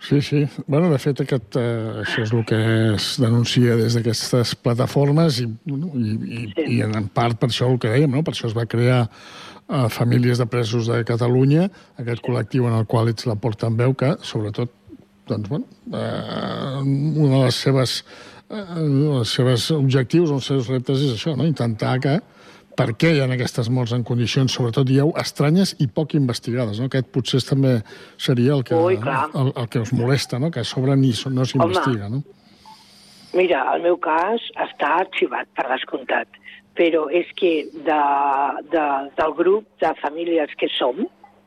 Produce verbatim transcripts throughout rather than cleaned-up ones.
Sí, sí. Bueno, de fet, aquest, eh, això és el que es denuncia des d'aquestes plataformes i, i, i, sí. i en part per això el que dèiem, no? Per això es va crear eh, Famílies de Presos de Catalunya, aquest col·lectiu en el qual ets la portaveu, que, sobretot, doncs, bueno, eh, un dels seves, eh, els seus objectius, els seus reptes és això, no? Intentar que per què hi ha aquestes morts en condicions, sobretot dieu, estranyes i poc investigades, no? Aquest potser també seria el que, Ui, el, el que us molesta, no? Que a sobre ni, no s'investiga, no? Mira, el meu cas està arxivat, per descomptat, però és que de, de, del grup de famílies que som,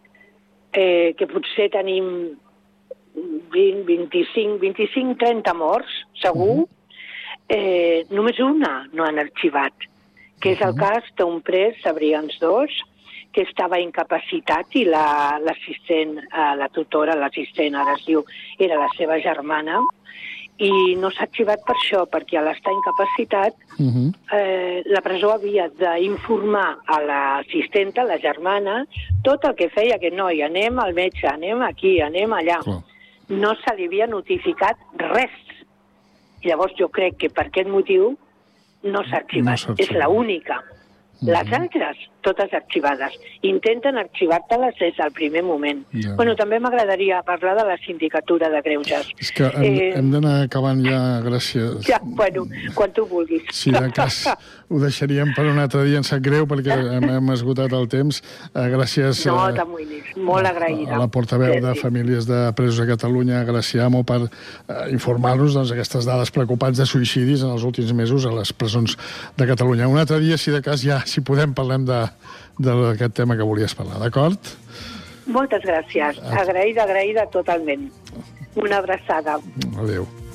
eh, que potser tenim vint, vint-i-cinc, vint-i-cinc, trenta morts, segur, uh-huh. eh, només una no han arxivat, que és el cas d'un pres, Sabrians dos, que estava incapacitat i l'assistent, la, la tutora, l'assistent, ara es diu, era la seva germana, i no s'ha arxivat per això, perquè a l'estar incapacitat, uh-huh. eh, la presó havia d'informar a l'assistenta, la germana, tot el que feia aquest noi, anem al metge, anem aquí, anem allà. Uh-huh. No se li havia notificat res. I llavors jo crec que per aquest motiu no s'ha arxivat, no és l'única. Les altres, totes arxivades. Intenten arxivar-te-les des del primer moment. Ja. Bueno, també m'agradaria parlar de la Sindicatura de Greuges. És que hem, eh... hem d'anar acabant ja, gràcies. Ja, bueno, quan tu vulguis. Si de cas ho deixaríem per un altre dia, em sap greu, perquè hem, hem esgotat el temps. Eh, gràcies no, t'amoïnis, molt agraïda. A la portaveu sí, de Famílies de Presos a Catalunya, Graciamo, per eh, informar-nos doncs, d'aquestes dades preocupants de suïcidis en els últims mesos a les presons de Catalunya. Un altre dia, si de cas, ja, si podem, parlem d'aquest tema que volies parlar, d'acord? Moltes gràcies. Agraïda, agraïda totalment. Una abraçada. Adéu.